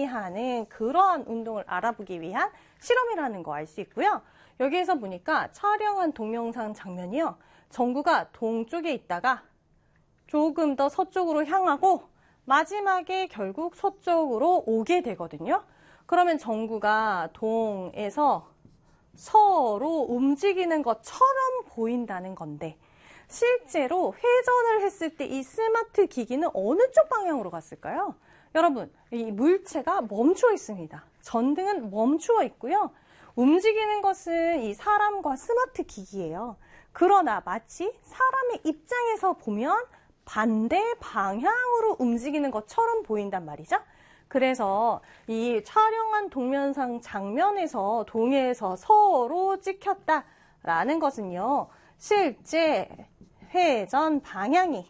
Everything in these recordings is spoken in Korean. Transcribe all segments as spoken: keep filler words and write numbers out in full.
하는 그러한 운동을 알아보기 위한 실험이라는 거 알 수 있고요. 여기에서 보니까 촬영한 동영상 장면이요. 전구가 동쪽에 있다가 조금 더 서쪽으로 향하고 마지막에 결국 서쪽으로 오게 되거든요. 그러면 전구가 동에서 서로 움직이는 것처럼 보인다는 건데 실제로 회전을 했을 때 이 스마트 기기는 어느 쪽 방향으로 갔을까요? 여러분, 이 물체가 멈추어 있습니다. 전등은 멈추어 있고요. 움직이는 것은 이 사람과 스마트 기기예요. 그러나 마치 사람의 입장에서 보면 반대 방향으로 움직이는 것처럼 보인단 말이죠. 그래서 이 촬영한 동영상 장면에서 동에서 서로 찍혔다라는 것은요. 실제 회전 방향이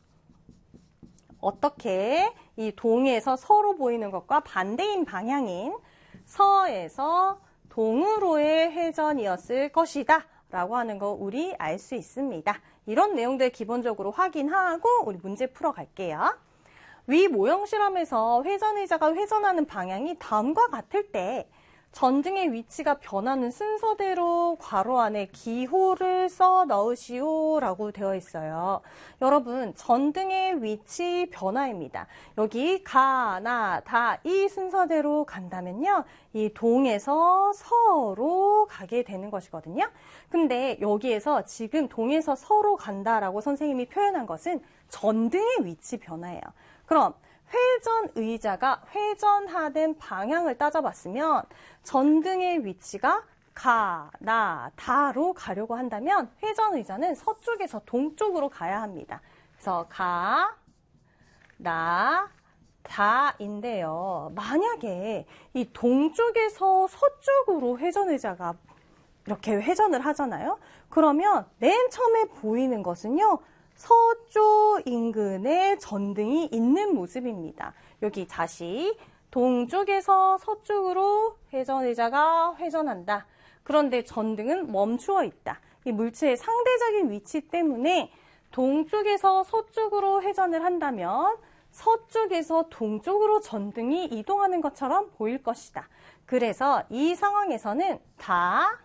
어떻게 이 동에서 서로 보이는 것과 반대인 방향인 서에서 동으로의 회전이었을 것이다 라고 하는 거 우리 알 수 있습니다. 이런 내용들 기본적으로 확인하고 우리 문제 풀어 갈게요. 위 모형 실험에서 회전의자가 회전하는 방향이 다음과 같을 때 전등의 위치가 변하는 순서대로 괄호 안에 기호를 써 넣으시오 라고 되어 있어요. 여러분, 전등의 위치 변화입니다. 여기 가, 나, 다 이 순서대로 간다면요. 이 동에서 서로 가게 되는 것이거든요. 근데 여기에서 지금 동에서 서로 간다라고 선생님이 표현한 것은 전등의 위치 변화예요. 그럼 회전 의자가 회전하는 방향을 따져봤으면 전등의 위치가 가, 나, 다로 가려고 한다면 회전 의자는 서쪽에서 동쪽으로 가야 합니다. 그래서 가, 나, 다인데요. 만약에 이 동쪽에서 서쪽으로 회전 의자가 이렇게 회전을 하잖아요. 그러면 맨 처음에 보이는 것은요. 서쪽 인근에 전등이 있는 모습입니다. 여기 다시 동쪽에서 서쪽으로 회전의자가 회전한다. 그런데 전등은 멈추어 있다. 이 물체의 상대적인 위치 때문에 동쪽에서 서쪽으로 회전을 한다면 서쪽에서 동쪽으로 전등이 이동하는 것처럼 보일 것이다. 그래서 이 상황에서는 다,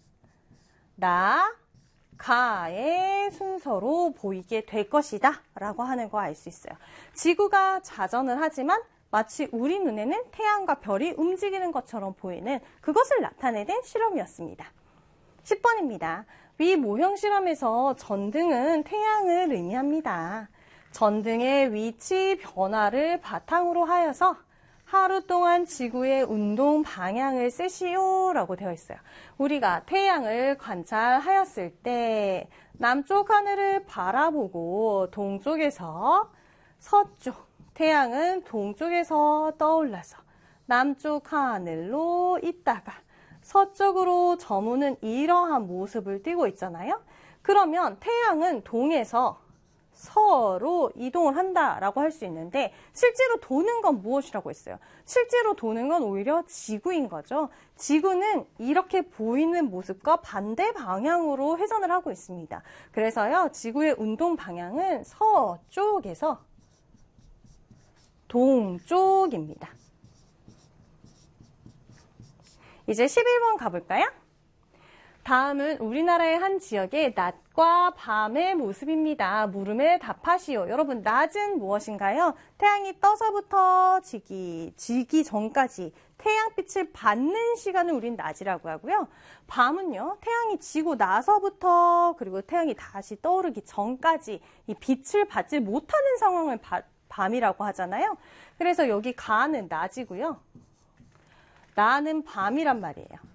나, 가의 순서로 보이게 될 것이다 라고 하는 거 알 수 있어요. 지구가 자전을 하지만 마치 우리 눈에는 태양과 별이 움직이는 것처럼 보이는 그것을 나타내는 실험이었습니다. 십 번입니다. 위 모형 실험에서 전등은 태양을 의미합니다. 전등의 위치 변화를 바탕으로 하여서 하루 동안 지구의 운동 방향을 쓰시오 라고 되어 있어요. 우리가 태양을 관찰하였을 때 남쪽 하늘을 바라보고 동쪽에서 서쪽, 태양은 동쪽에서 떠올라서 남쪽 하늘로 있다가 서쪽으로 저무는 이러한 모습을 띠고 있잖아요. 그러면 태양은 동에서 서로 이동을 한다라고 할 수 있는데 실제로 도는 건 무엇이라고 했어요? 실제로 도는 건 오히려 지구인 거죠. 지구는 이렇게 보이는 모습과 반대 방향으로 회전을 하고 있습니다. 그래서요, 지구의 운동 방향은 서쪽에서 동쪽입니다. 이제 십일 번 가볼까요? 다음은 우리나라의 한 지역의 낮과 밤의 모습입니다. 물음에 답하시오. 여러분, 낮은 무엇인가요? 태양이 떠서부터 지기, 지기 전까지 태양빛을 받는 시간을 우린 낮이라고 하고요. 밤은요, 태양이 지고 나서부터 그리고 태양이 다시 떠오르기 전까지 이 빛을 받지 못하는 상황을 바, 밤이라고 하잖아요. 그래서 여기 가는 낮이고요. 나는 밤이란 말이에요.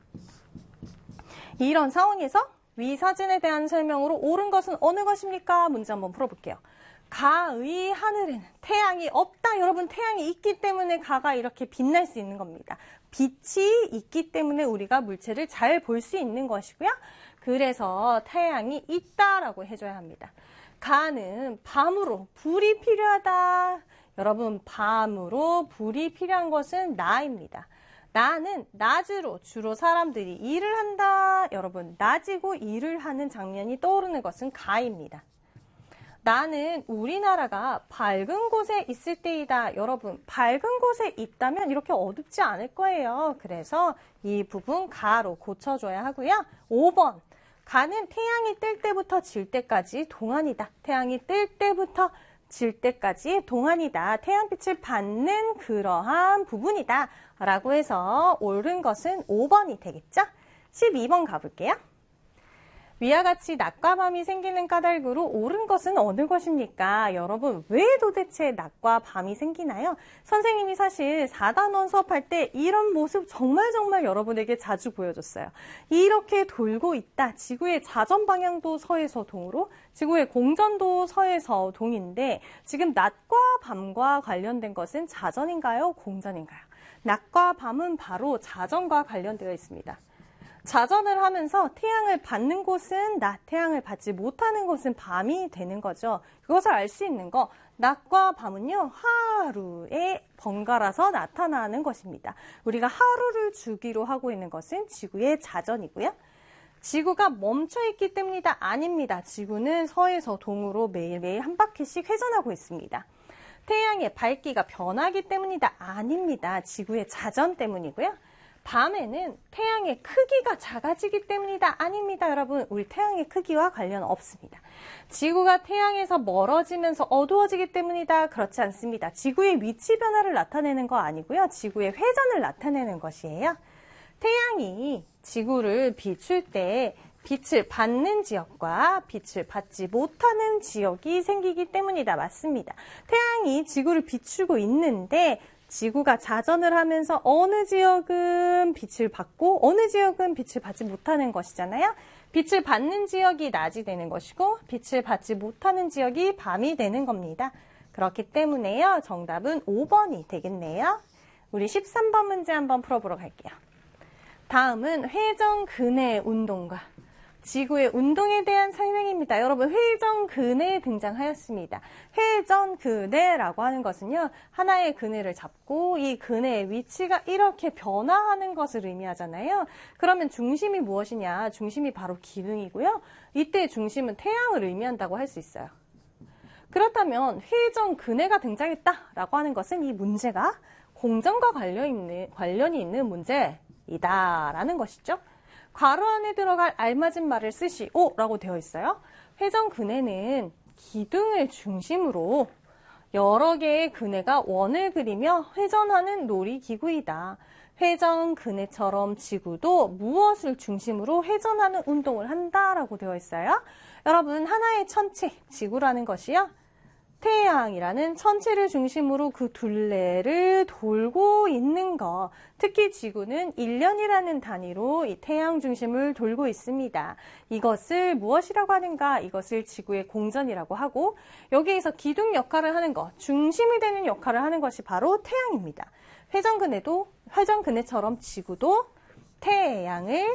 이런 상황에서 위 사진에 대한 설명으로 옳은 것은 어느 것입니까? 문제 한번 풀어볼게요. 가의 하늘에는 태양이 없다. 여러분, 태양이 있기 때문에 가가 이렇게 빛날 수 있는 겁니다. 빛이 있기 때문에 우리가 물체를 잘 볼 수 있는 것이고요. 그래서 태양이 있다라고 해줘야 합니다. 가는 밤으로 불이 필요하다. 여러분, 밤으로 불이 필요한 것은 나입니다. 나는 낮으로 주로 사람들이 일을 한다. 여러분, 낮이고 일을 하는 장면이 떠오르는 것은 가입니다. 나는 우리나라가 밝은 곳에 있을 때이다. 여러분, 밝은 곳에 있다면 이렇게 어둡지 않을 거예요. 그래서 이 부분 가로 고쳐줘야 하고요. 오 번, 가는 태양이 뜰 때부터 질 때까지 동안이다. 태양이 뜰 때부터 질 때까지 동안이다. 태양빛을 받는 그러한 부분이다. 라고 해서 옳은 것은 오 번이 되겠죠? 십이 번 가볼게요. 위와 같이 낮과 밤이 생기는 까닭으로 옳은 것은 어느 것입니까? 여러분, 왜 도대체 낮과 밤이 생기나요? 선생님이 사실 사 단원 수업할 때 이런 모습 정말 정말 여러분에게 자주 보여줬어요. 이렇게 돌고 있다. 지구의 자전 방향도 서에서 동으로, 지구의 공전도 서에서 동인데 지금 낮과 밤과 관련된 것은 자전인가요? 공전인가요? 낮과 밤은 바로 자전과 관련되어 있습니다. 자전을 하면서 태양을 받는 곳은 낮, 태양을 받지 못하는 곳은 밤이 되는 거죠. 그것을 알 수 있는 거, 낮과 밤은요, 하루에 번갈아서 나타나는 것입니다. 우리가 하루를 주기로 하고 있는 것은 지구의 자전이고요. 지구가 멈춰있기 때문이다. 아닙니다. 지구는 서에서 동으로 매일매일 한 바퀴씩 회전하고 있습니다. 태양의 밝기가 변하기 때문이다. 아닙니다. 지구의 자전 때문이고요. 밤에는 태양의 크기가 작아지기 때문이다. 아닙니다. 여러분, 우리 태양의 크기와 관련 없습니다. 지구가 태양에서 멀어지면서 어두워지기 때문이다. 그렇지 않습니다. 지구의 위치 변화를 나타내는 거 아니고요. 지구의 회전을 나타내는 것이에요. 태양이 지구를 비출 때 빛을 받는 지역과 빛을 받지 못하는 지역이 생기기 때문이다. 맞습니다. 태양이 지구를 비추고 있는데 지구가 자전을 하면서 어느 지역은 빛을 받고 어느 지역은 빛을 받지 못하는 것이잖아요. 빛을 받는 지역이 낮이 되는 것이고 빛을 받지 못하는 지역이 밤이 되는 겁니다. 그렇기 때문에요. 정답은 오 번이 되겠네요. 우리 십삼 번 문제 한번 풀어보러 갈게요. 다음은 회전근해 운동과 지구의 운동에 대한 설명입니다. 여러분, 회전근해 등장하였습니다. 회전근해라고 하는 것은요, 하나의 근해를 잡고 이 근해의 위치가 이렇게 변화하는 것을 의미하잖아요. 그러면 중심이 무엇이냐? 중심이 바로 기둥이고요. 이때 중심은 태양을 의미한다고 할 수 있어요. 그렇다면 회전근해가 등장했다라고 하는 것은 이 문제가 공전과 관련 있는, 관련이 있는 문제이다라는 것이죠. 괄호 안에 들어갈 알맞은 말을 쓰시오 라고 되어 있어요. 회전근해는 기둥을 중심으로 여러 개의 근해가 원을 그리며 회전하는 놀이기구이다. 회전근해처럼 지구도 무엇을 중심으로 회전하는 운동을 한다라고 되어 있어요. 여러분, 하나의 천체, 지구라는 것이요. 태양이라는 천체를 중심으로 그 둘레를 돌고 있는 것. 특히 지구는 일 년이라는 단위로 이 태양 중심을 돌고 있습니다. 이것을 무엇이라고 하는가? 이것을 지구의 공전이라고 하고 여기에서 기둥 역할을 하는 것, 중심이 되는 역할을 하는 것이 바로 태양입니다. 회전근해도 회전근해처럼 지구도 태양을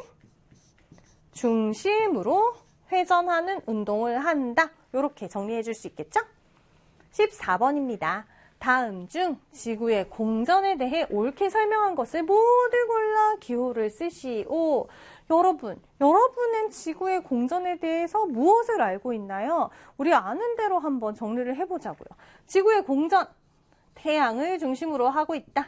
중심으로 회전하는 운동을 한다. 이렇게 정리해 줄 수 있겠죠? 십사 번입니다. 다음 중 지구의 공전에 대해 옳게 설명한 것을 모두 골라 기호를 쓰시오. 여러분, 여러분은 지구의 공전에 대해서 무엇을 알고 있나요? 우리 아는 대로 한번 정리를 해보자고요. 지구의 공전, 태양을 중심으로 하고 있다.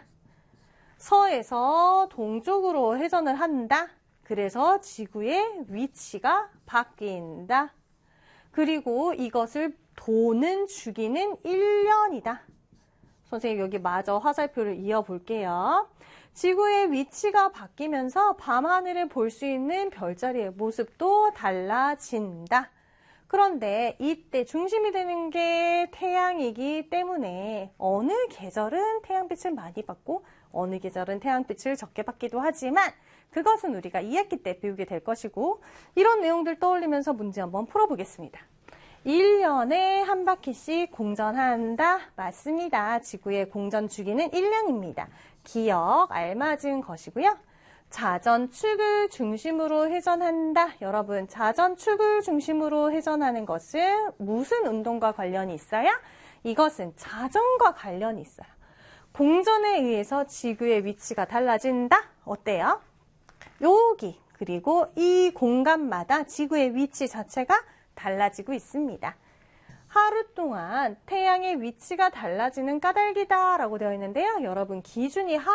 서에서 동쪽으로 회전을 한다. 그래서 지구의 위치가 바뀐다. 그리고 이것을 도는 주기는 일 년이다. 선생님 여기 마저 화살표를 이어볼게요. 지구의 위치가 바뀌면서 밤하늘을 볼 수 있는 별자리의 모습도 달라진다. 그런데 이때 중심이 되는 게 태양이기 때문에 어느 계절은 태양빛을 많이 받고 어느 계절은 태양빛을 적게 받기도 하지만 그것은 우리가 이 학기 때 배우게 될 것이고 이런 내용들 떠올리면서 문제 한번 풀어보겠습니다. 일 년에 한 바퀴씩 공전한다. 맞습니다. 지구의 공전 주기는 일 년입니다. 기억, 알맞은 것이고요. 자전축을 중심으로 회전한다. 여러분, 자전축을 중심으로 회전하는 것은 무슨 운동과 관련이 있어요? 이것은 자전과 관련이 있어요. 공전에 의해서 지구의 위치가 달라진다. 어때요? 여기, 그리고 이 공간마다 지구의 위치 자체가 달라지고 있습니다. 하루 동안 태양의 위치가 달라지는 까닭이다 라고 되어 있는데요. 여러분 기준이